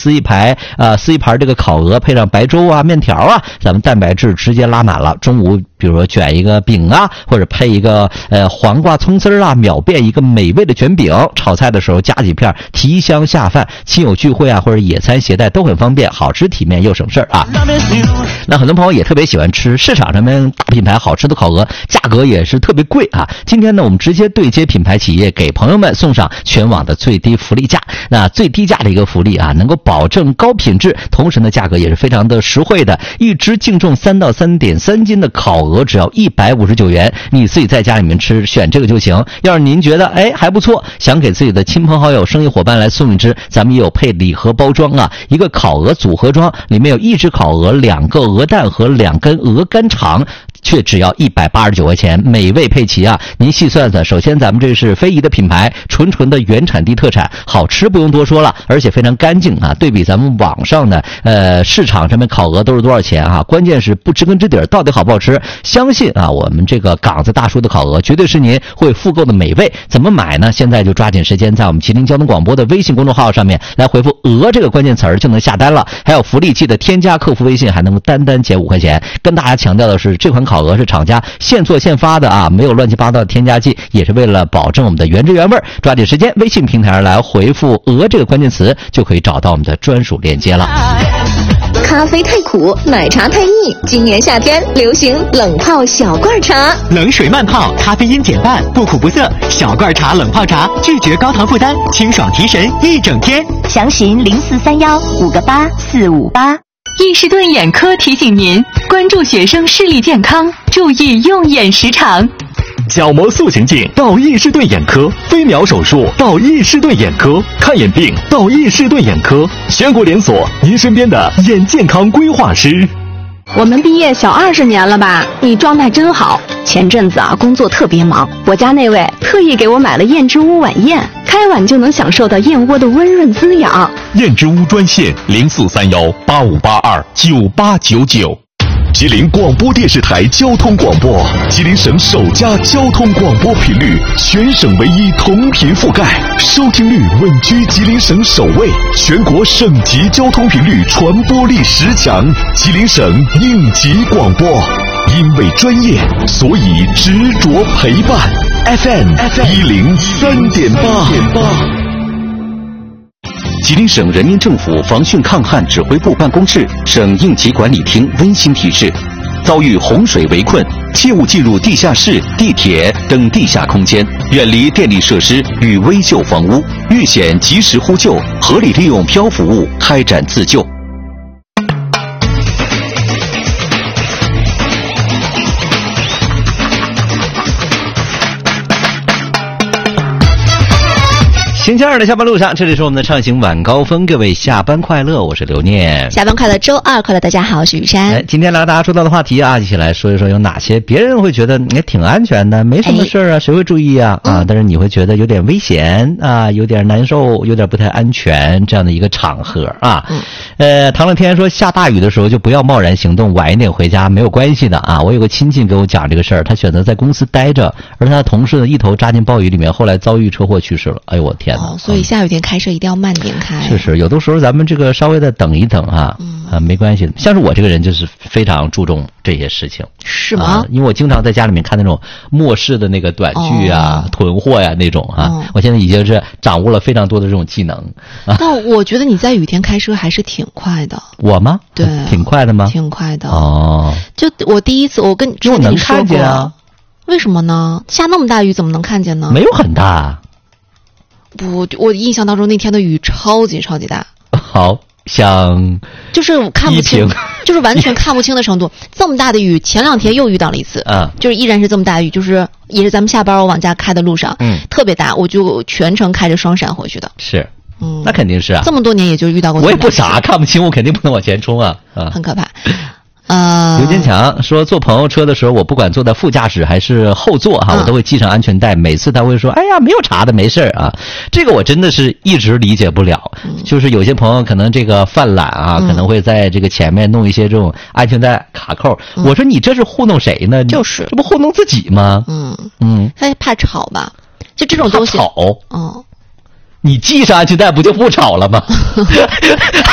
撕一盘这个烤鹅，配上白粥啊、面条啊，咱们蛋白质直接拉满了。中午比如说卷一个饼啊，或者配一个黄瓜葱丝啊，秒变一个美味的卷饼。炒菜的时候加几片，提香下饭。亲友聚会啊，或者野餐携带都很方便，好吃体面又省事啊。那很多朋友也特别喜欢吃市场上面大品牌好吃的烤鹅，价格也是特别贵啊。今天呢，我们直接对接品牌企业，给朋友们送上全网的最低福利价。那最低价的一个福利啊，能够保证高品质，同时呢价格也是非常的实惠的。一只净重3到3.3斤的烤鹅只要159元，你自己在家里面吃，选这个就行。要是您觉得还不错，想给自己的亲朋好友、生意伙伴来送一只，咱们也有配礼盒包装啊，一个烤鹅组合装，里面有1只烤鹅、2个鹅蛋和2根鹅肝肠，却只要189块钱，美味配齐啊！您细算算，首先咱们这是非遗的品牌，纯的原产地特产，好吃不用多说了，而且非常干净啊。对比咱们网上的市场上面烤鹅都是多少钱啊？关键是不知根知底儿，到底好不好吃？相信啊，我们这个岗子大叔的烤鹅绝对是您会复购的美味。怎么买呢？现在就抓紧时间在我们吉林交通广播的微信公众号上面来回复鹅这个关键词儿就能下单了。还有福利，记得添加客服微信，还能单减5块钱。跟大家强调的是，这款烤鹅是厂家现做现发的啊，没有乱七八糟的添加剂，也是为了保证我们的原汁原味。抓紧时间，微信平台上来回复鹅这个关键词，就可以找到我们的专属链接了。 咖啡太苦，奶茶太腻，今年夏天流行冷泡小罐茶， 冷水慢泡，咖啡因减半，不苦不涩。小罐茶冷泡茶，拒绝高糖负担，清爽提神一整天。 详询0431-58458。 伊士顿眼科提醒您，关注学生视力健康，注意用眼时长。 角膜塑形镜到伊士顿眼科，飞秒手术到伊士顿眼科，看眼病到伊士顿眼科，全国连锁，您身边的眼健康规划师。 我们毕业小20年了吧？你状态真好。前阵子啊，工作特别忙，我家那位特意给我买了燕之屋晚宴，开碗就能享受到燕窝的温润滋养。 燕之屋专线043185829899。吉林广播电视台交通广播，吉林省首家交通广播频率，全省唯一同频覆盖，收听率稳居吉林省首位，全国省级交通频率传播力10强，吉林省应急广播。因为专业，所以执着陪伴。FM 103.8。吉林省人民政府防汛抗旱指挥部办公室、省应急管理厅温馨提示：遭遇洪水围困，切勿进入地下室、地铁等地下空间，远离电力设施与危旧房屋，遇险及时呼救，合理利用漂浮物开展自救。 星期二的下班路上，这里是我们的畅行晚高峰，各位下班快乐，我是刘念。 下班快乐，周二快乐，大家好，我是雨山。 今天来大家说到的话题啊，一起来说一说有哪些别人会觉得也挺安全的，没什么事啊，谁会注意啊？但是你会觉得有点危险啊，有点难受，有点不太安全这样的一个场合啊。唐乐天说下大雨的时候就不要贸然行动，晚一点回家没有关系的啊。我有个亲戚给我讲这个事儿，他选择在公司待着，而他的同事呢一头扎进暴雨里面，后来遭遇车祸去世了。哎呦我天！ 所以下雨天开车一定要慢点开。 是，有的时候咱们这个稍微的等一等啊，没关系。像是我这个人就是非常注重这些事情。 是吗？ 因为我经常在家里面看那种末世的那个短剧啊、囤货呀那种啊。我现在已经是掌握了非常多的这种技能。 但我觉得你在雨天开车还是挺快的。 我吗？ 对， 挺快的吗？ 挺快的。 哦。 就我第一次，我跟你说过， 能看见啊？ 为什么呢？下那么大雨怎么能看见呢？ 没有很大。 不，我印象当中那天的雨超级大， 好像就是看不清，就是完全看不清的程度。这么大的雨，前2天又遇到了一次，就是依然是这么大雨，就是也是咱们下班我往家开的路上，特别大，我就全程开着双闪回去的。 是，那肯定是啊， 这么多年也就遇到过。 我也不傻，看不清我肯定不能往前冲啊， 很可怕。 刘坚强说，坐朋友车的时候，我不管坐在副驾驶还是后座哈，我都会系上安全带。每次他会说：“哎呀，没有查的，没事啊。”这个我真的是一直理解不了。就是有些朋友可能这个犯懒啊，可能会在这个前面弄一些这种安全带卡扣。我说你这是糊弄谁呢？ 就是这不糊弄自己吗？ 他怕吵吧？就这种东西。 吵。你系上安全带不就不吵了吗？